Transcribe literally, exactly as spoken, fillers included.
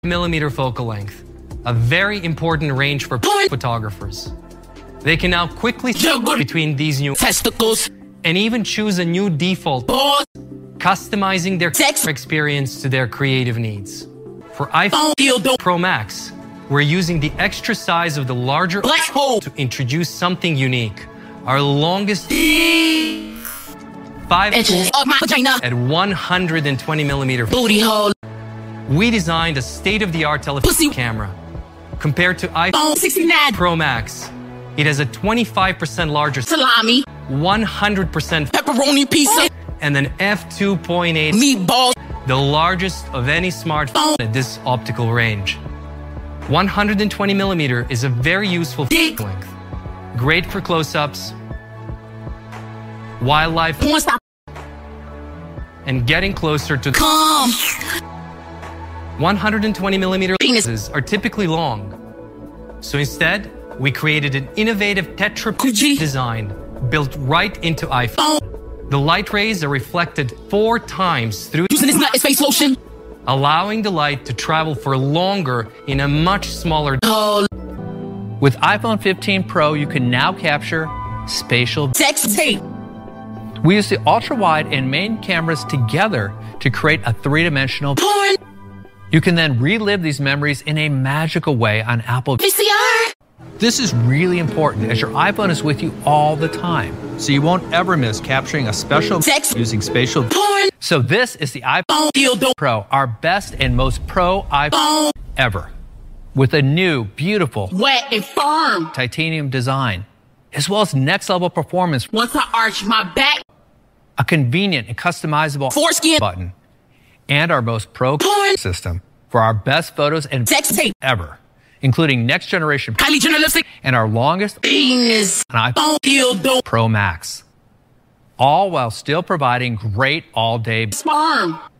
millimeter focal length, a very important range for photographers. They can now quickly juggle between these new testicles and even choose a new default, customizing their sex experience to their creative needs. For iPhone Pro Max, we're using the extra size of the larger black hole to introduce something unique. Our longest five inches of my vagina at one hundred twenty millimeter booty hole. We designed a state-of-the-art telephoto camera. Compared to iPhone sixty-nine Pro Max, it has a twenty-five percent larger salami, one hundred percent pepperoni pizza, and an f two point eight meatball, the largest of any smartphone at this optical range. one hundred twenty millimeter is a very useful length, great for close-ups, wildlife, and getting closer to calm. one hundred twenty millimeter lenses are typically long, so instead, we created an innovative tetra design built right into iPhone. The light rays are reflected four times through using this nut face lotion, allowing the light to travel for longer in a much smaller hole. With iPhone fifteen Pro, you can now capture spatial sex tape. We use the ultra-wide and main cameras together to create a three-dimensional porn. You can then relive these memories in a magical way on Apple V C R. This is really important as your iPhone is with you all the time, so you won't ever miss capturing a special sex using spatial porn. So this is the iPhone Pro, our best and most pro iPhone ever, with a new, beautiful, wet and firm titanium design, as well as next-level performance. Once I arch my back, a convenient and customizable foreskin button, and our most pro porn system for our best photos and sex tape ever, including next generation Kylie Jenner lipstick and our longest penis an iPhone Pro Max, all while still providing great all-day sperm.